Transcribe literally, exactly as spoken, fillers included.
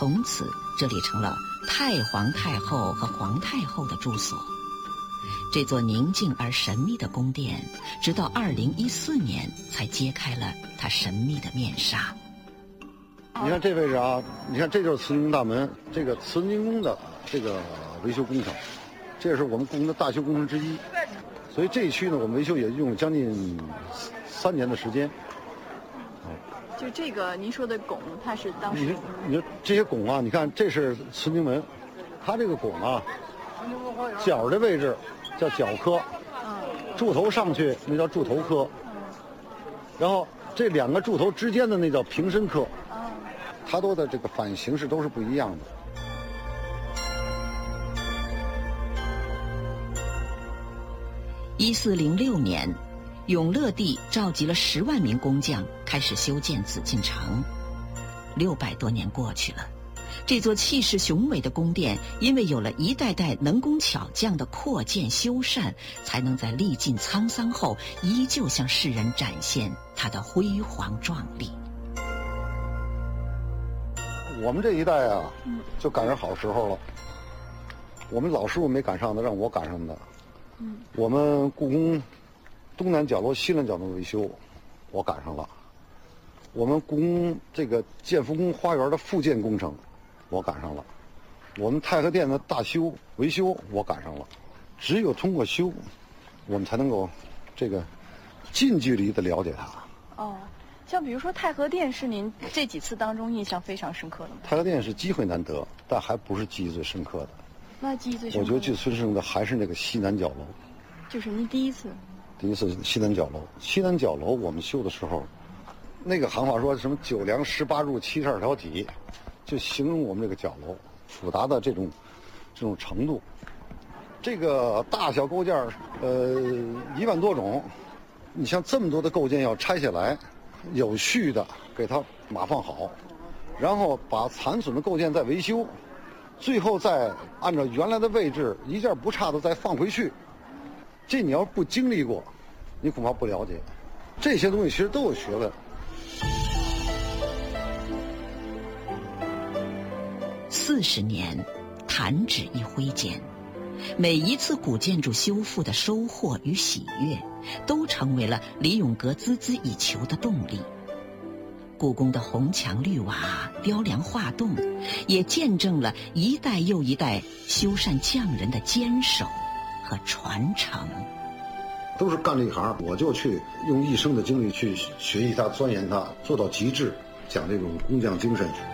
从此这里成了太皇太后和皇太后的住所。这座宁静而神秘的宫殿，直到二零一四年才揭开了它神秘的面纱。 你看这位置啊，你看这就是慈宁宫大门，这个慈宁宫的这个维修工程，这也是我们故宫的大修工程之一。所以这一区呢，我们维修也用了将近三年的时间。 就这个您说的拱，它是当时你你说这些拱啊，你看这是慈宁门，它这个拱啊，角的位置叫角科，柱头上去那叫柱头科，然后这两个柱头之间的那叫平身科，它都的这个反形式都是不一样的。 一四零六年，永乐帝召集了十万名工匠，开始修建紫禁城。六百多年过去了，这座气势雄伟的宫殿，因为有了一代代能工巧匠的扩建修缮，才能在历尽沧桑后，依旧向世人展现它的辉煌壮丽。 我们这一代啊，就赶上好时候了。我们老师傅没赶上的，让我赶上的。我们故宫东南角楼、西南角楼维修，我赶上了；我们故宫这个建福宫花园的复建工程，我赶上了；我们太和殿的大修维修，我赶上了。只有通过修，我们才能够这个近距离的了解它。 哦，像比如说太和殿是您这几次当中印象非常深刻的吗？ 太和殿是机会难得，但还不是记忆最深刻的。 那记忆最深刻的， 我觉得最深刻的还是那个西南角楼。 就是您第一次。 第一次西南角楼，西南角楼我们修的时候，那个行话说什么九梁十八柱七十二条体，就形容我们这个角楼复杂的这种这种程度。这个大小构件呃一万多种，你像这么多的构件要拆下来，有序的给它码放好，然后把残损的构件再维修，最后再按照原来的位置一件不差的再放回去。这你要不经历过，你恐怕不了解。这些东西其实都有学问。 四十年，弹指一挥间，每一次古建筑修复的收获与喜悦，都成为了李永革孜孜以求的动力。故宫的红墙绿瓦、雕梁画栋，也见证了一代又一代修缮匠人的坚守和传承。 都是干这一行，我就去用一生的精力去学习它、钻研它，做到极致，讲这种工匠精神。